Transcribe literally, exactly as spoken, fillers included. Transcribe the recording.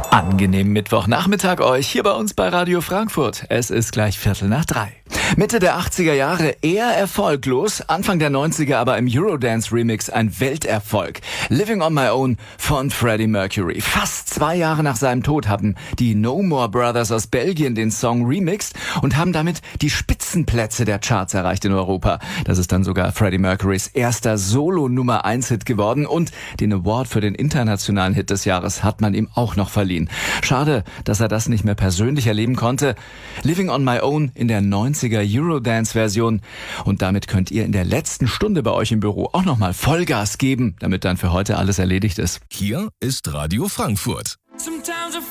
Angenehmen Mittwochnachmittag euch hier bei uns bei Radio Frankfurt. Es ist gleich Viertel nach drei. Mitte der achtziger Jahre eher erfolglos, Anfang der neunziger aber im Eurodance-Remix ein Welterfolg. Living on My Own von Freddie Mercury. Fast zwei Jahre nach seinem Tod haben die No More Brothers aus Belgien den Song remixed und haben damit die Spitzenplätze der Charts erreicht in Europa. Das ist dann sogar Freddie Mercurys erster Solo-Nummer eins Hit geworden und den Award für den internationalen Hit des Jahres hat man ihm auch noch verliehen. Schade, dass er das nicht mehr persönlich erleben konnte. Living on My Own in der neunziger Eurodance-Version. Und damit könnt ihr in der letzten Stunde bei euch im Büro auch nochmal Vollgas geben, damit dann für heute alles erledigt ist. Hier ist Radio Frankfurt.